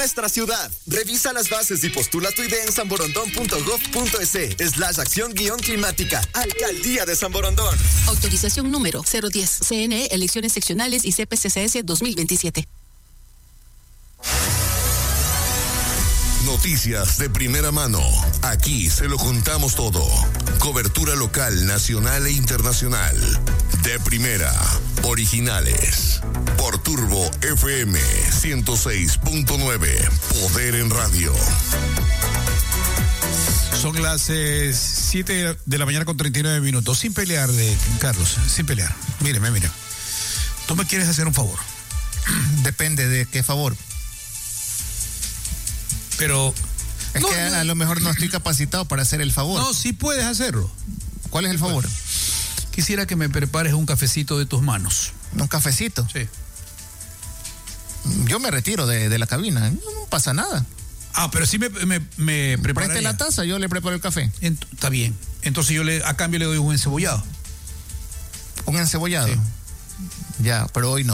Nuestra ciudad. Revisa las bases y postula tu idea en sanborondón.gov.es/acción-climática. Alcaldía de San Borondón. Autorización número 010. CNE, Elecciones Seccionales y CPCCS 2027. Noticias de primera mano. Aquí se lo contamos todo. Cobertura local, nacional e internacional. De primera. Originales. Por Turbo FM 106.9. Poder en radio. Son las 7 de la mañana con 39 minutos. Sin pelear, Carlos, sin pelear. Míreme. Tú me quieres hacer un favor. Depende de qué favor. Pero es que a lo mejor no estoy capacitado para hacer el favor. No, sí puedes hacerlo. ¿Cuál es el favor? Quisiera que me prepares un cafecito de tus manos. ¿Un cafecito? Sí. Yo me retiro de la cabina. No pasa nada. Pero sí me prepararía. Preste la taza, yo le preparo el café. Está bien. Entonces a cambio le doy un encebollado. ¿Un encebollado? Sí. Ya, pero hoy no.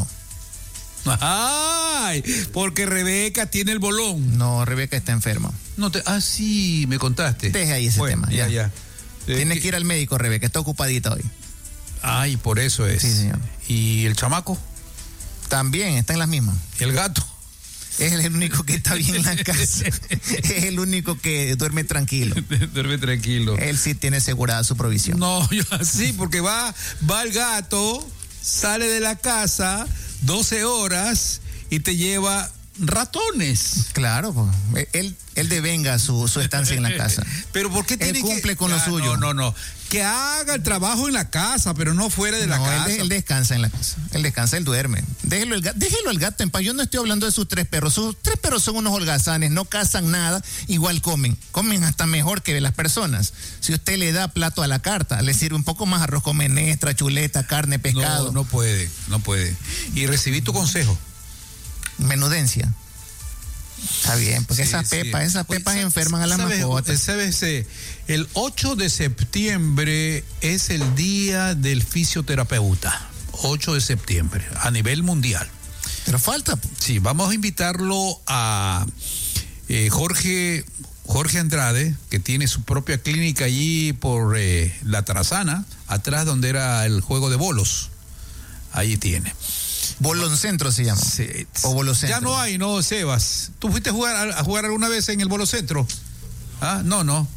Ay, porque Rebeca tiene el bolón. No, Rebeca está enferma. Sí, me contaste. Deja ahí ese tema. Ya. Tiene que ir al médico, Rebeca, está ocupadita hoy. Ay, por eso es. Sí, señor. ¿Y el chamaco? También, está en las mismas. ¿Y el gato? Es el único que está bien en la casa. Es el único que duerme tranquilo. Duerme tranquilo. Él sí tiene asegurada su provisión. No, yo sí, porque va el gato, sale de la casa 12 horas y te lleva ratones. Claro, pues. Él devenga su estancia en la casa. Pero ¿por qué tiene él cumple con lo suyo? No. Que haga el trabajo en la casa, pero no fuera de la casa. Él descansa en la casa. Él descansa, él duerme. Déjelo al gato en paz. Yo no estoy hablando de sus 3 perros. Sus 3 perros son unos holgazanes, no cazan nada, igual comen. Comen hasta mejor que las personas. Si usted le da plato a la carta, le sirve un poco más arroz con menestra, chuleta, carne, pescado. No puede. Y recibí tu consejo. Menudencia. Está bien, porque esas pepas enferman a la mascota. ¿Sabes? El 8 de septiembre es el día del fisioterapeuta. 8 de septiembre, a nivel mundial. Pero falta. Sí, vamos a invitarlo a Jorge Andrade, que tiene su propia clínica allí por la Tarazana, atrás donde era el juego de bolos. Ahí tiene. Boloncentro se llama. Sí. O Bolocentro. Ya no hay, ¿no, Sebas? ¿Tú fuiste a jugar alguna vez en el Bolocentro? No.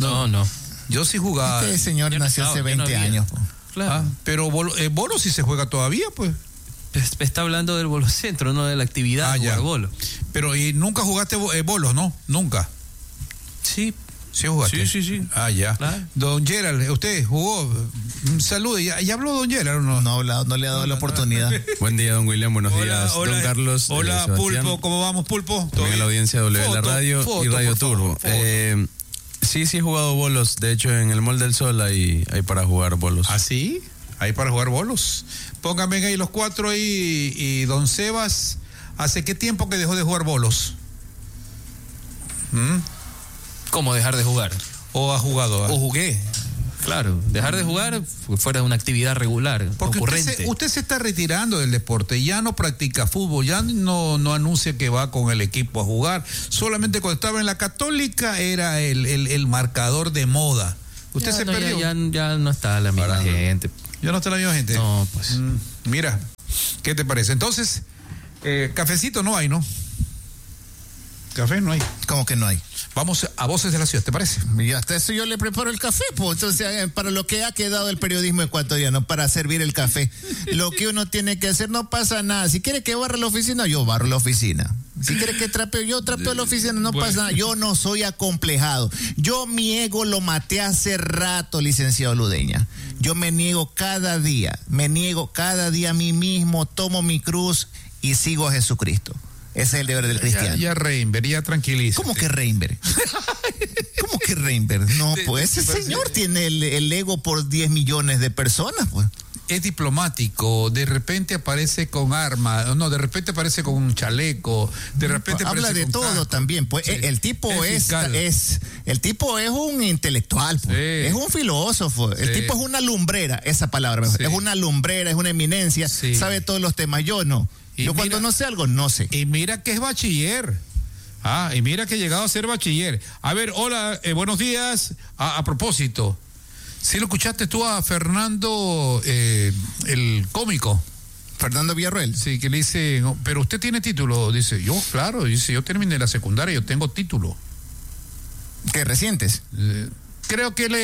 Yo sí jugaba. Este señor nació hace 20 años. Claro. Pero bolo sí se juega todavía, pues. Está hablando del Bolocentro, no de la actividad de jugar bolo. Pero nunca jugaste bolos, ¿no? Nunca. Sí. ¿Sí jugaste? Sí. Ya. Claro. Don Gerald, ¿usted jugó? Un saludo. ¿Ya habló Don Gerald o no? No ha hablado, no le ha dado la oportunidad. Buen día, don William. Buenos días, don Carlos. Hola, Pulpo. ¿Cómo vamos, Pulpo? También en la audiencia de W la Radio y Radio Turbo. Sí, he jugado bolos. De hecho, en el Mall del Sol hay para jugar bolos. ¿Ah, sí? Hay para jugar bolos. Pónganme ahí los 4 ahí. Y don Sebas, ¿hace qué tiempo que dejó de jugar bolos? ¿Cómo dejar de jugar? ¿O ha jugado? ¿O jugué? Claro, dejar de jugar fuera de una actividad regular, porque ocurrente. Usted se está retirando del deporte, ya no practica fútbol, ya no anuncia que va con el equipo a jugar. Solamente cuando estaba en la Católica era el marcador de moda. Usted se perdió. Ya no está la misma gente. ¿Ya no está la misma gente? No, pues. Mira, ¿qué te parece? Entonces, cafecito no hay, ¿no? Café no hay. ¿Cómo que no hay? Vamos a Voces de la Ciudad, ¿te parece? Y hasta eso yo le preparo el café, pues. Entonces, para lo que ha quedado el periodismo ecuatoriano, para servir el café. Lo que uno tiene que hacer, no pasa nada. Si quiere que barra la oficina, yo barro la oficina. Si quiere que trapeo, yo trapeo la oficina, no pasa nada. Yo no soy acomplejado. Yo mi ego lo maté hace rato, licenciado Ludeña. Yo me niego cada día a mí mismo, tomo mi cruz y sigo a Jesucristo. Ese es el deber del cristiano. Ya Reinberg, ya tranquiliza. ¿Cómo que Reinberg? ¿Cómo que Reinberg? No, pues ese señor tiene el ego por 10 millones de personas, pues. Es diplomático, de repente aparece con arma, no, de repente aparece con un chaleco, de repente habla de todo casco. También, pues sí. el tipo es un intelectual, pues. Sí. Es un filósofo, sí. El tipo es una lumbrera, esa palabra, sí. Es una lumbrera, es una eminencia, sí. Sabe todos los temas, yo no. Yo cuando no sé algo, no sé. Y mira que es bachiller. Y mira que he llegado a ser bachiller. A ver, hola, buenos días. A propósito, ¿sí lo escuchaste tú a Fernando, el cómico? Fernando Villarroel. Sí, que le dice, no, pero usted tiene título. Dice, yo, claro, dice, yo terminé la secundaria, yo tengo título. ¿Qué recientes? Creo que él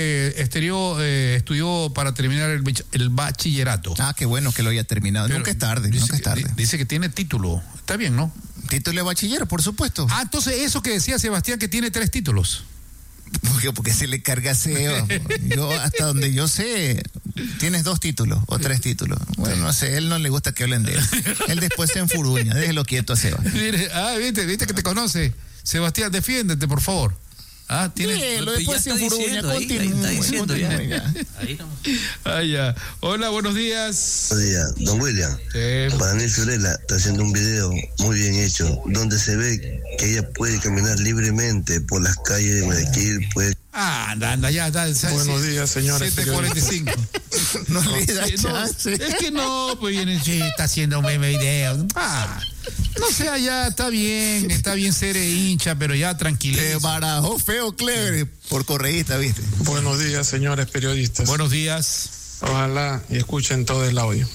estudió para terminar el bachillerato. Qué bueno que lo haya terminado. Pero nunca es tarde, nunca es tarde. Dice que tiene título. Está bien, ¿no? Título de bachiller, por supuesto. Entonces eso que decía Sebastián, que tiene 3 títulos. Porque se le carga a Seba. Yo, hasta donde yo sé, tienes 2 títulos o 3 títulos. Bueno, no sé, él no le gusta que hablen de él. Él después se enfuruña, déjelo quieto a Seba. Mire, viste que te conoce. Sebastián, defiéndete, por favor. Tiene. Lo después se enfuruña, está diciendo ya. Ya. Hola, buenos días. Buenos días, don William. Para mí Fiorella está haciendo un video muy bien hecho, donde se ve que ella puede caminar libremente por las calles de Guayaquil, puede... Anda, ya. Buenos días, señores. 7:45. No le da chance. Es que no, pues viene, está haciendo un video. No sé, ya está bien ser hincha, pero ya tranquilo. Te barajó feo, Clever, por correísta, ¿viste? Buenos días, señores periodistas. Buenos días. Ojalá y escuchen todo el audio.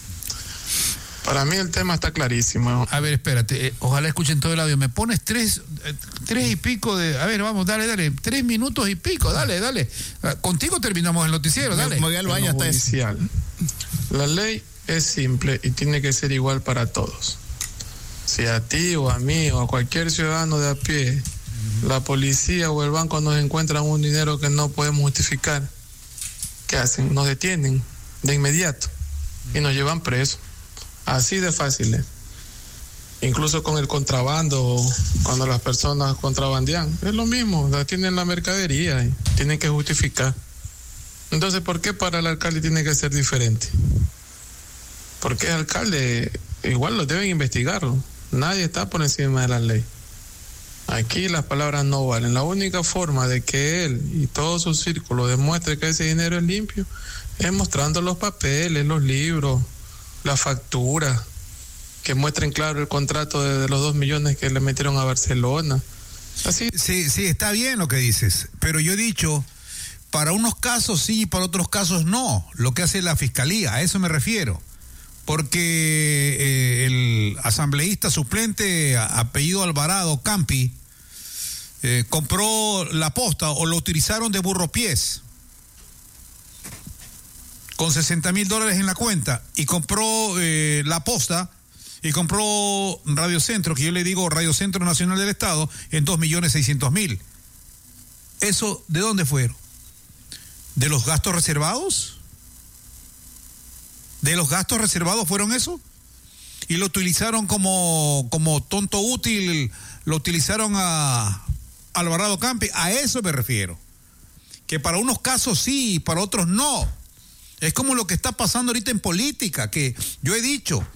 Para mí el tema está clarísimo. A ver, espérate, ojalá escuchen todo el audio. Me pones 3 y pico de... A ver, vamos, dale. 3 minutos y pico, dale. Contigo terminamos el noticiero, dale. Me voy al baño hasta eso. La ley es simple y tiene que ser igual para todos. Si a ti o a mí o a cualquier ciudadano de a pie, la policía o el banco nos encuentran un dinero que no podemos justificar, ¿qué hacen? Nos detienen de inmediato y nos llevan presos. Así de fácil es. Incluso con el contrabando, cuando las personas contrabandean, es lo mismo, tienen la mercadería y tienen que justificar. Entonces, ¿por qué para el alcalde tiene que ser diferente? Porque el alcalde, igual lo deben investigarlo. Nadie está por encima de la ley. Aquí las palabras no valen. La única forma de que él y todo su círculo demuestre que ese dinero es limpio es mostrando los papeles, los libros, la factura, que muestren claro el contrato de los 2 millones que le metieron a Barcelona. Así. Sí, está bien lo que dices, pero yo he dicho, para unos casos sí y para otros casos no, lo que hace la fiscalía, a eso me refiero. Porque el asambleísta suplente, apellido Alvarado, Campi, compró la posta o lo utilizaron de burropiés con $60,000 en la cuenta y compró la posta y compró Radio Centro, que yo le digo Radio Centro Nacional del Estado, en 2.600.000. ¿Eso de dónde fueron? ¿De los gastos reservados? ¿De los gastos reservados fueron eso? Y lo utilizaron como tonto útil, lo utilizaron a Alvarado Campi. A eso me refiero. Que para unos casos sí, para otros no. Es como lo que está pasando ahorita en política, que yo he dicho,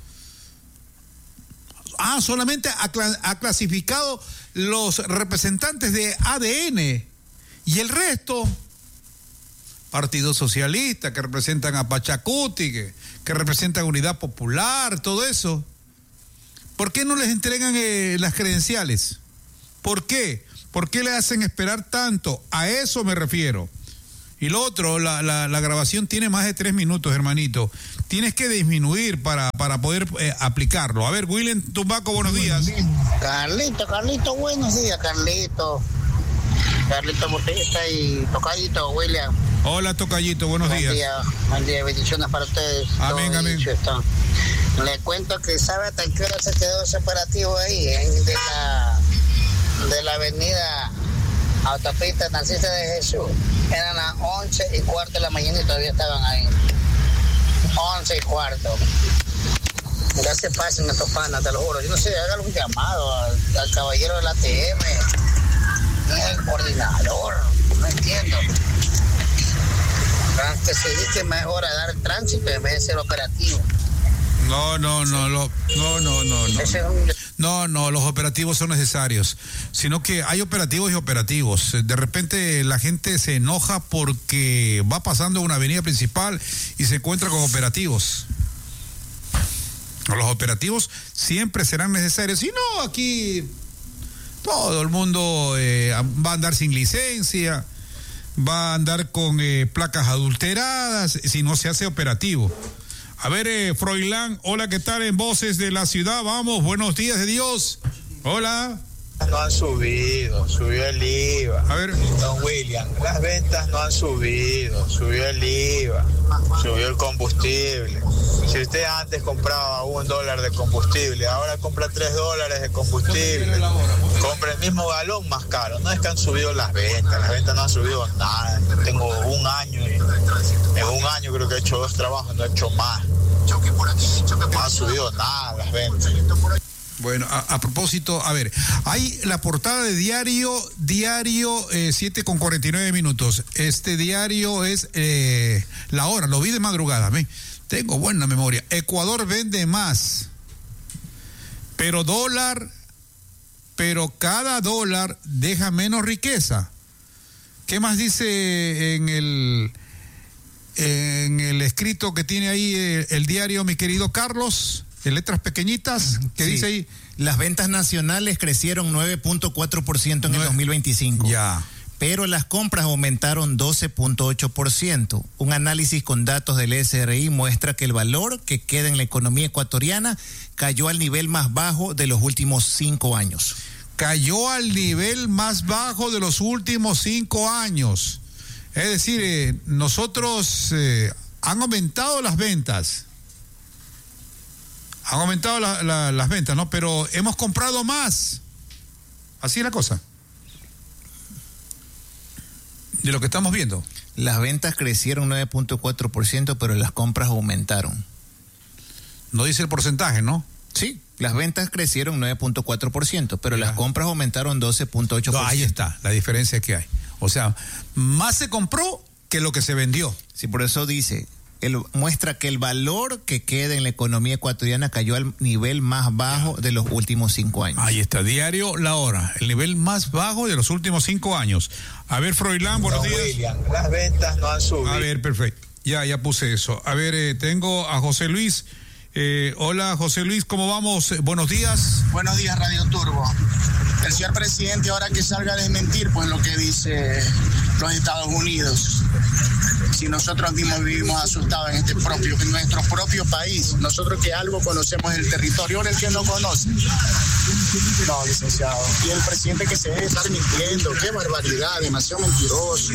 solamente ha clasificado los representantes de ADN y el resto, Partido Socialista, que representan a Pachacuti, que representan a Unidad Popular, todo eso. ¿Por qué no les entregan las credenciales? ¿Por qué? ¿Por qué le hacen esperar tanto? A eso me refiero. Y lo otro, la grabación tiene más de 3 minutos, hermanito. Tienes que disminuir para poder aplicarlo. A ver, William Tumbaco, buenos días. Carlito, buenos días, Carlito Bautista y Tocayito, William. Hola, Tocayito, buenos días. Buen día, bendiciones para ustedes. Amén. Le cuento que sabe hasta qué hora se quedó ese operativo ahí, de la avenida Autopista Narcisa de Jesús. Eran las 11:15 de la mañana y todavía estaban ahí. 11:15. Ya se pasen estos panas, te lo juro. Yo no sé, hágale un llamado al caballero del ATM. No es el coordinador, no entiendo. Que se dedique mejor a dar tránsito en vez de ser operativo. No, los operativos son necesarios, sino que hay operativos y operativos. De repente la gente se enoja porque va pasando una avenida principal y se encuentra con operativos. Los operativos siempre serán necesarios. Si no, aquí Todo el mundo va a andar sin licencia, va a andar con placas adulteradas si no se hace operativo. A ver, Froilán, hola, ¿qué tal? En Voces de la Ciudad, vamos, buenos días de Dios. Hola. No han subió el IVA. A ver. Don William, las ventas no han subido, subió el IVA, subió el combustible. Si usted antes compraba $1 de combustible, ahora compra $3 de combustible, compra el mismo galón más caro. No es que han subido las ventas no han subido nada. Tengo un año y en un año creo que he hecho 2 trabajos, no he hecho más. No han subido nada las ventas. Bueno, a propósito, a ver, hay la portada de diario 7:49. Este diario es La Hora, lo vi de madrugada, tengo buena memoria. Ecuador vende más, pero cada dólar deja menos riqueza. ¿Qué más dice en el escrito que tiene ahí el diario, mi querido Carlos? De letras pequeñitas, ¿qué dice ahí? Las ventas nacionales crecieron 9.4% en el 2025. Ya. Pero las compras aumentaron 12.8%. Un análisis con datos del SRI muestra que el valor que queda en la economía ecuatoriana cayó al nivel más bajo de los últimos 5 años. Cayó al nivel más bajo de los últimos 5 años. Es decir, nosotros han aumentado las ventas. Han aumentado las ventas, ¿no? Pero hemos comprado más. Así es la cosa. De lo que estamos viendo. Las ventas crecieron 9.4%, pero las compras aumentaron. No dice el porcentaje, ¿no? Sí, las ventas crecieron 9.4%, pero las compras aumentaron 12.8%. No, ahí está, la diferencia que hay. O sea, más se compró que lo que se vendió. Sí, por eso dice... muestra que el valor que queda en la economía ecuatoriana cayó al nivel más bajo de los últimos 5 años. Ahí está, diario La Hora, el nivel más bajo de los últimos 5 años. A ver, Froilán, buenos días. William, las ventas no han subido. A ver, perfecto. Ya puse eso. A ver, tengo a José Luis. Hola, José Luis, ¿cómo vamos? Buenos días. Buenos días, Radio Turbo. El señor presidente ahora que salga a desmentir pues lo que dice los Estados Unidos. Si nosotros mismos vivimos asustados en nuestro propio país, nosotros que algo conocemos el territorio, ahora el que no conoce. No, licenciado. Y el presidente que se debe estar mintiendo, qué barbaridad, demasiado mentiroso.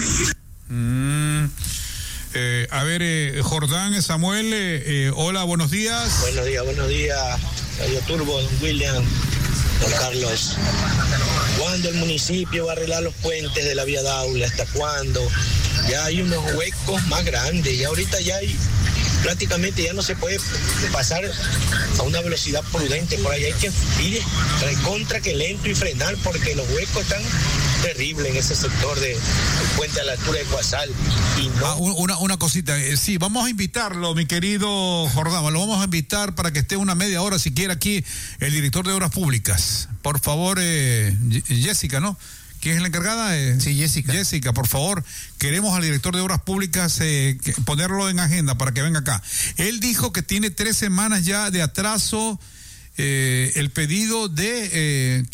A ver, Jordán, Samuel, hola, buenos días. Buenos días, Radio Turbo, don William, don Carlos. ¿Cuándo el municipio va a arreglar los puentes de la vía Daula? ¿Hasta cuándo? Ya hay unos huecos más grandes y ahorita prácticamente ya no se puede pasar a una velocidad prudente por ahí. Hay que ir recontra que lento y frenar porque los huecos están terribles en ese sector del puente a la altura de Cuazal. Y no... una cosita, sí, vamos a invitarlo, mi querido Jordán, lo vamos a invitar para que esté una media hora siquiera aquí el director de Obras Públicas. Por favor, Jessica, ¿no? ¿Quién es la encargada? Sí, Jessica. Jessica, por favor, queremos al director de Obras Públicas ponerlo en agenda para que venga acá. Él dijo que tiene 3 semanas ya de atraso el pedido de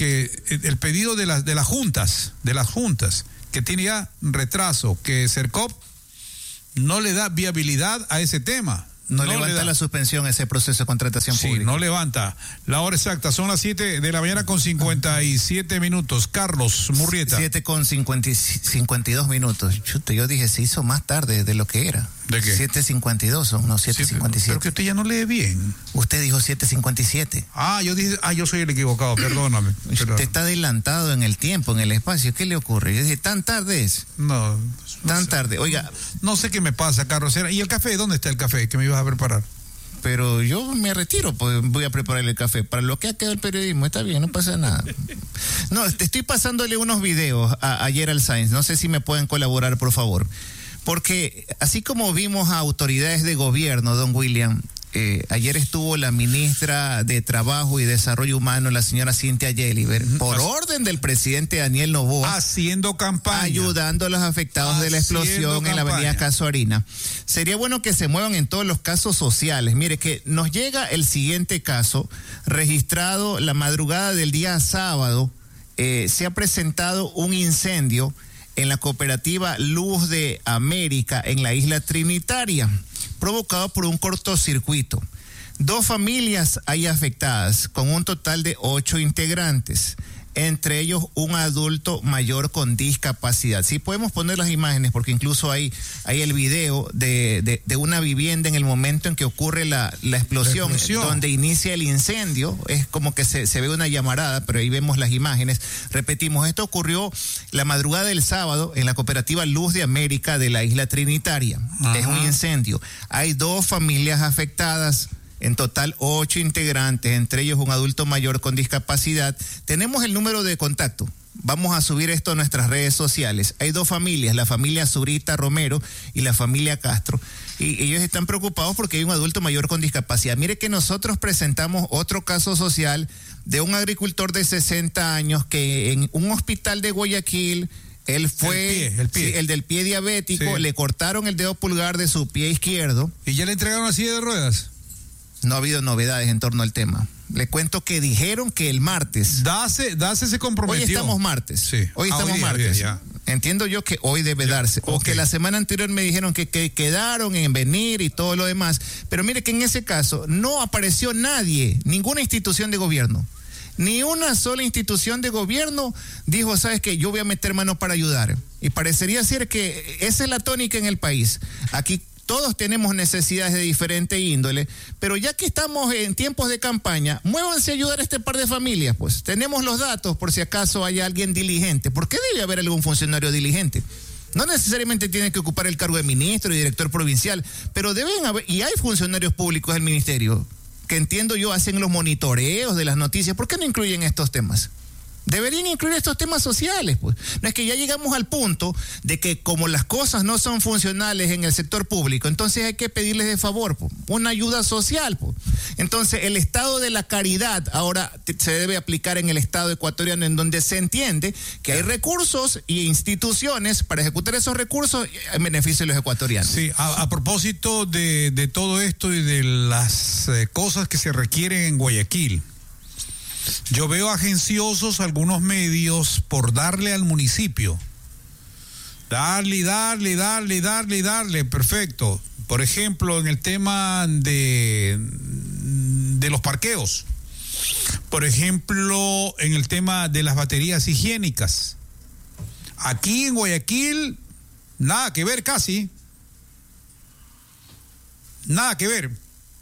las juntas, que tiene ya retraso, que Sercop no le da viabilidad a ese tema. No levanta la suspensión ese proceso de contratación pública. Sí, no levanta. La hora exacta, son las 7 de la mañana con 57 minutos. Carlos Murrieta. 7 con 52 minutos. Chuta, yo dije, se hizo más tarde de lo que era. ¿De qué? 7:52 son, no 7:57. Pero que usted ya no lee bien. Usted dijo 7:57. Yo soy el equivocado, perdóname. Usted está adelantado en el tiempo, en el espacio. ¿Qué le ocurre? Yo dije, ¿tan tarde es? No tan sé. Tarde. Oiga. No sé qué me pasa, Carlos. ¿Y el café? ¿Dónde está el café que me ibas a preparar? Pero yo me retiro, pues voy a prepararle el café. Para lo que ha quedado el periodismo, está bien, no pasa nada. No, te estoy pasándole unos videos a Gerald Sainz. No sé si me pueden colaborar, por favor. Porque así como vimos a autoridades de gobierno, don William, ayer estuvo la ministra de Trabajo y Desarrollo Humano, la señora Cintia Yeliber, por orden del presidente Daniel Noboa, haciendo campaña, ayudando a los afectados de la explosión en la avenida Casuarina. Sería bueno que se muevan en todos los casos sociales. Mire, que nos llega el siguiente caso, registrado la madrugada del día sábado se ha presentado un incendio en la cooperativa Luz de América en la isla Trinitaria, provocado por un cortocircuito. 2 familias hay afectadas, con un total de 8 integrantes, entre ellos un adulto mayor con discapacidad. Sí, podemos poner las imágenes porque incluso hay el video de una vivienda en el momento en que ocurre la explosión, donde inicia el incendio. Es como que se ve una llamarada, pero ahí vemos las imágenes. Repetimos, esto ocurrió la madrugada del sábado en la cooperativa Luz de América de la isla Trinitaria. Ajá. Es un incendio. Hay 2 familias afectadas. En total 8 integrantes, entre ellos un adulto mayor con discapacidad. Tenemos el número de contacto. Vamos a subir esto a nuestras redes sociales. Hay 2 familias, la familia Zurita Romero y la familia Castro. Y ellos están preocupados porque hay un adulto mayor con discapacidad. Mire que nosotros presentamos otro caso social de un agricultor de 60 años que en un hospital de Guayaquil, él fue el pie. Sí, el del pie diabético, sí. Le cortaron el dedo pulgar de su pie izquierdo. ¿Y ya le entregaron una silla de ruedas? No ha habido novedades en torno al tema. Le cuento que dijeron que el martes. Dace se comprometió. Hoy estamos martes. Sí. Hoy estamos martes. Entiendo yo que hoy debe darse. Okay. O que la semana anterior me dijeron que quedaron en venir y todo lo demás. Pero mire que en ese caso no apareció nadie, ninguna institución de gobierno. Ni una sola institución de gobierno dijo, ¿sabes qué? Yo voy a meter mano para ayudar. Y parecería ser que esa es la tónica en el país. Aquí todos tenemos necesidades de diferente índole, pero ya que estamos en tiempos de campaña, muévanse a ayudar a este par de familias, pues. Tenemos los datos por si acaso hay alguien diligente. ¿Por qué debe haber algún funcionario diligente? No necesariamente tiene que ocupar el cargo de ministro y director provincial, pero deben haber, y hay funcionarios públicos del ministerio, que entiendo yo hacen los monitoreos de las noticias. ¿Por qué no incluyen estos temas? Deberían incluir estos temas sociales, pues. No es que ya llegamos al punto de que como las cosas no son funcionales en el sector público, entonces hay que pedirles de favor, pues, una ayuda social, pues. Entonces el estado de la caridad ahora se debe aplicar en el estado ecuatoriano, en donde se entiende que hay recursos y instituciones para ejecutar esos recursos en beneficio de los ecuatorianos. Sí, a propósito de todo esto y de las cosas que se requieren en Guayaquil, yo veo agenciosos algunos medios por darle al municipio. Darle, perfecto. Por ejemplo, en el tema de los parqueos. Por ejemplo, en el tema de las baterías higiénicas. Aquí en Guayaquil, nada que ver casi. Nada que ver.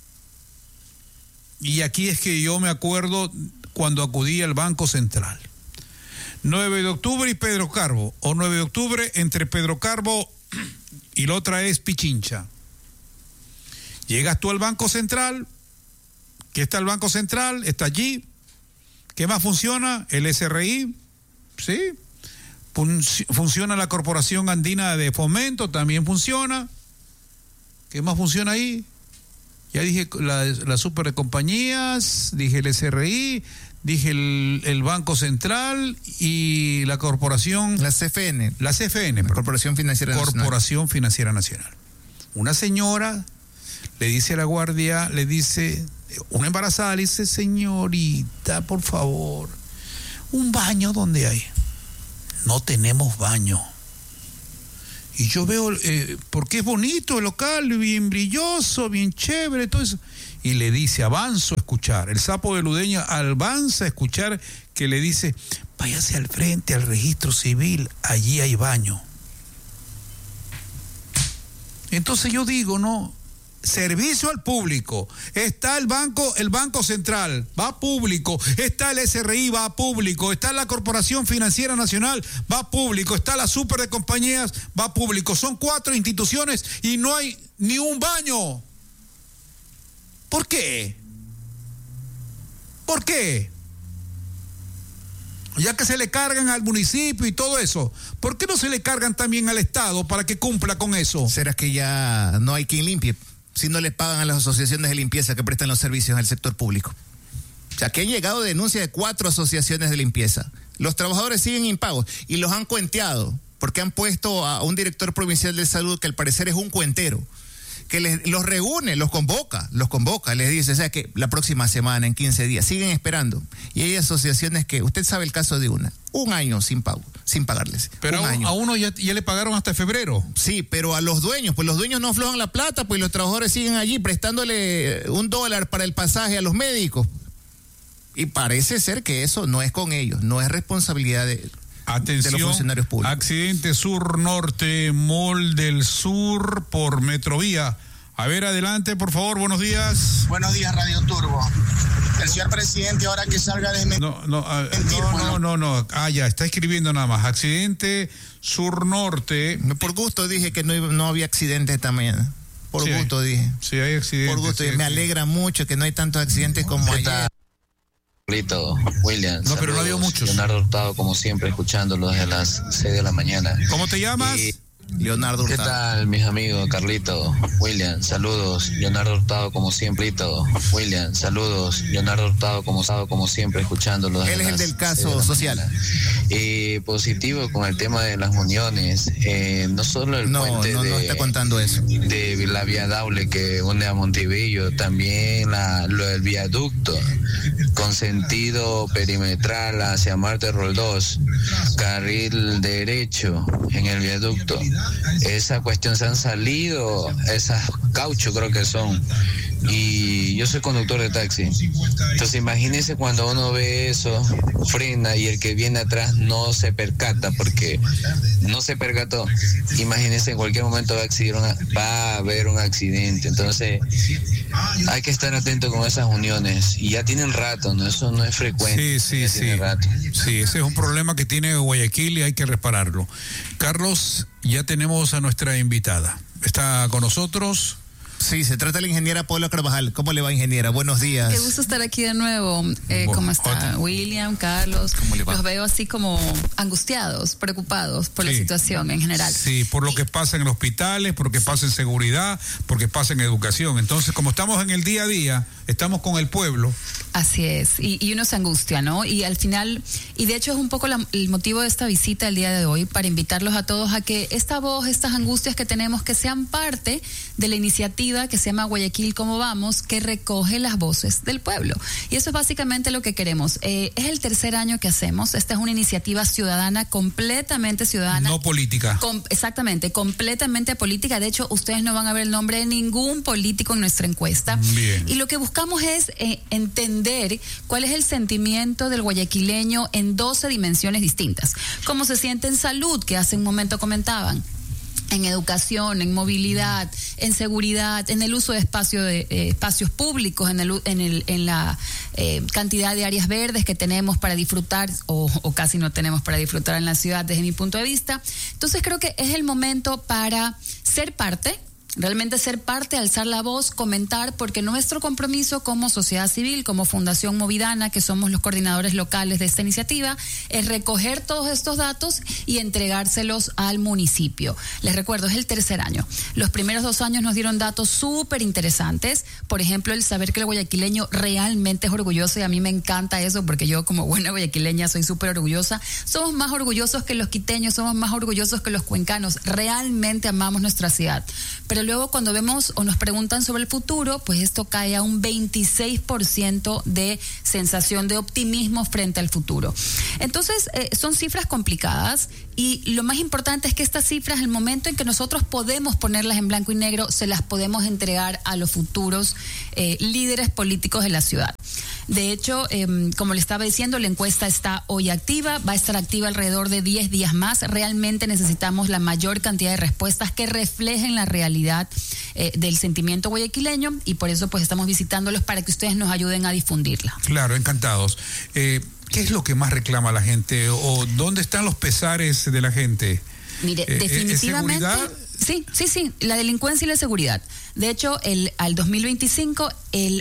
Y aquí es que yo me acuerdo cuando acudí al Banco Central. 9 de octubre y Pedro Carbo, o 9 de octubre entre Pedro Carbo y la otra es Pichincha. Llegas tú al Banco Central, ¿qué está el Banco Central? Está allí. ¿Qué más funciona? El SRI, ¿sí? Funciona la Corporación Andina de Fomento, también funciona. ¿Qué más funciona ahí? Ya dije la super de compañías, dije el SRI, dije el Banco Central y la corporación... La CFN. La CFN. La Corporación Financiera Nacional. Corporación Financiera Nacional. Una señora le dice a la guardia, una embarazada le dice, señorita, por favor, un baño, ¿dónde hay? No tenemos baño. Y yo veo, porque es bonito el local, bien brilloso, bien chévere, todo eso. Y le dice, avanzo a escuchar. El sapo de Ludeña avanza a escuchar que le dice, váyase al frente, al registro civil, allí hay baño. Entonces yo digo, no, servicio al público. Está el Banco Central, va público. Está el SRI, va público. Está la Corporación Financiera Nacional, va público. Está la super de compañías, va público. Son 4 instituciones y no hay ni un baño. ¿Por qué? ¿Por qué? Ya que se le cargan al municipio y todo eso, ¿por qué no se le cargan también al Estado para que cumpla con eso? ¿Será que ya no hay quien limpie? Si no le pagan a las asociaciones de limpieza que prestan los servicios en el sector público. O sea, que han llegado denuncias de 4 asociaciones de limpieza. Los trabajadores siguen impagos y los han cuenteado porque han puesto a un director provincial de salud que al parecer es un cuentero, que los reúne, los convoca, les dice, o sea, que la próxima semana, en 15 días, siguen esperando. Y hay asociaciones que, usted sabe el caso de un año sin pago, sin pagarles. Pero a uno ya le pagaron hasta febrero. Sí, pero a los dueños, pues los dueños no aflojan la plata, pues los trabajadores siguen allí prestándole $1 para el pasaje a los médicos. Y parece ser que eso no es con ellos, no es responsabilidad de los funcionarios públicos. Accidente sur-norte, Mall del Sur por Metrovía. A ver, adelante, por favor, buenos días. Buenos días, Radio Turbo. El señor presidente, ahora que salga de desmentir. No. Ya, está escribiendo nada más. Accidente sur-norte. Por gusto dije que no había accidentes esta mañana. Por gusto dije. Sí, hay accidentes. Por gusto, me alegra mucho que no hay tantos accidentes como ayer. William, no, pero no ha habido muchos. Leonardo Hurtado, como siempre, escuchándolo desde las 6 de la mañana. ¿Cómo te llamas? Leonardo Hurtado. ¿Qué tal, mis amigos? Carlito, William, saludos. Leonardo Hurtado, como siempre. William, saludos. Leonardo Hurtado, como siempre, escuchándolo. Él es el del caso social. Positivo con el tema de las uniones. No solo el puente no está contando eso. De la vía Daule que une a Montevideo, también lo del viaducto con sentido perimetral hacia Marte Roldós, carril derecho en el viaducto. Esa cuestión se han salido, esas cauchos creo que son, y yo soy conductor de taxi, entonces imagínense cuando uno ve eso, frena y el que viene atrás no se percata porque no se percató, imagínense en cualquier momento va a haber un accidente, entonces hay que estar atento con esas uniones y ya tienen rato, ¿no? Eso no es frecuente. Sí, ese es un problema que tiene Guayaquil y hay que repararlo. Carlos, ya tenemos a nuestra invitada. ¿Está con nosotros? Sí, se trata de la ingeniera Paula Carvajal. ¿Cómo le va, ingeniera? Buenos días. Qué gusto estar aquí de nuevo. ¿Cómo está William, Carlos? ¿Cómo le va? Los veo así como angustiados, preocupados por la situación en general. Sí, por lo que pasa en hospitales, por lo que pasa en seguridad, por lo que pasa en educación. Entonces, como estamos en el día a día, estamos con el pueblo. Así es, y uno se angustia, ¿no? Y al final, y de hecho es un poco el motivo de esta visita el día de hoy, para invitarlos a todos a que esta voz, estas angustias que tenemos, que sean parte de la iniciativa que se llama Guayaquil Cómo Vamos, que recoge las voces del pueblo. Y eso es básicamente lo que queremos. Es el tercer año que hacemos. Esta es una iniciativa ciudadana, completamente ciudadana. No política. Exactamente, completamente política. De hecho, ustedes no van a ver el nombre de ningún político en nuestra encuesta. Bien. Y lo que buscamos es entender cuál es el sentimiento del guayaquileño en 12 dimensiones distintas. Cómo se siente en salud, que hace un momento comentaban, en educación, en movilidad, en seguridad, en el uso de espacios públicos, en la cantidad de áreas verdes que tenemos para disfrutar o casi no tenemos para disfrutar en la ciudad desde mi punto de vista. Entonces creo que es el momento para ser parte, realmente ser parte, alzar la voz, comentar, porque nuestro compromiso como sociedad civil, como Fundación Movidana, que somos los coordinadores locales de esta iniciativa, es recoger todos estos datos y entregárselos al municipio. Les recuerdo, es el tercer año. Los primeros 2 años nos dieron datos súper interesantes. Por ejemplo, el saber que el guayaquileño realmente es orgulloso, y a mí me encanta eso, porque yo como buena guayaquileña soy súper orgullosa. Somos más orgullosos que los quiteños, somos más orgullosos que los cuencanos. Realmente amamos nuestra ciudad. Pero luego cuando vemos o nos preguntan sobre el futuro, pues esto cae a un 26% de sensación de optimismo frente al futuro. Entonces, son cifras complicadas, y lo más importante es que estas cifras, el momento en que nosotros podemos ponerlas en blanco y negro, se las podemos entregar a los futuros líderes políticos de la ciudad. De hecho, como le estaba diciendo, la encuesta está hoy activa, va a estar activa alrededor de 10 días más. Realmente necesitamos la mayor cantidad de respuestas que reflejen la realidad del sentimiento guayaquileño, y por eso pues estamos visitándolos para que ustedes nos ayuden a difundirla. Claro, encantados. ¿Qué es lo que más reclama la gente, o dónde están los pesares de la gente? Mire, definitivamente... Sí, la delincuencia y la seguridad. De hecho, al 2025, el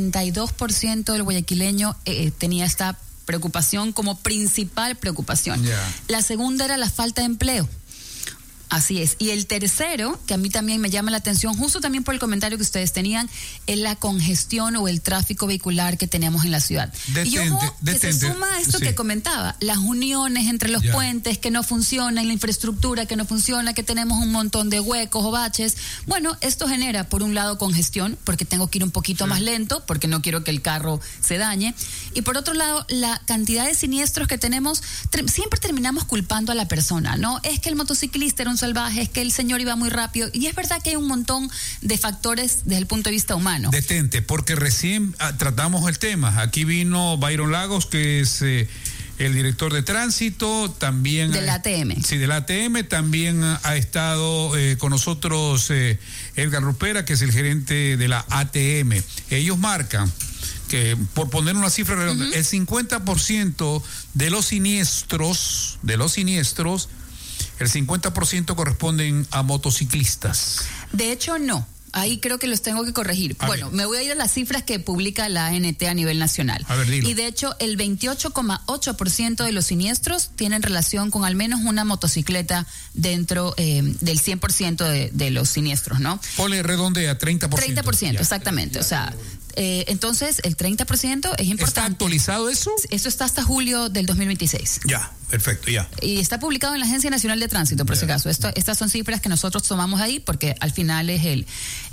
82% del guayaquileño tenía esta preocupación como principal preocupación. Yeah. La segunda era la falta de empleo. Así es. Y el tercero, que a mí también me llama la atención, justo también por el comentario que ustedes tenían, es la congestión o el tráfico vehicular que tenemos en la ciudad. Y ojo, que se suma a esto que comentaba, las uniones entre los puentes que no funcionan, la infraestructura que no funciona, que tenemos un montón de huecos o baches. Bueno, esto genera, por un lado, congestión, porque tengo que ir un poquito más lento, porque no quiero que el carro se dañe. Y por otro lado, la cantidad de siniestros que tenemos, siempre terminamos culpando a la persona, ¿no? Es que el motociclista era un salvaje, es que el señor iba muy rápido, y es verdad que hay un montón de factores desde el punto de vista humano. Detente, porque recién tratamos el tema. Aquí vino Byron Lagos, que es el director de tránsito, también del ATM. Sí, del ATM. También ha estado con nosotros Edgar Rupera, que es el gerente de la ATM. Ellos marcan que, por poner una cifra redonda, el 50% de los siniestros, el 50% corresponden a motociclistas. De hecho, no. Ahí creo que los tengo que corregir. Bueno, me voy a ir a las cifras que publica la ANT a nivel nacional. A ver, dilo. Y de hecho, el 28,8% de los siniestros tienen relación con al menos una motocicleta dentro del 100% de los siniestros, ¿no? Ponle redondea, 30%. 30%, exactamente. O sea, entonces el 30% es importante. ¿Está actualizado eso? Eso está hasta julio del 2026. Ya, perfecto, ya. Y está publicado en la Agencia Nacional de Tránsito, por si acaso. Estas son cifras que nosotros tomamos ahí porque al final es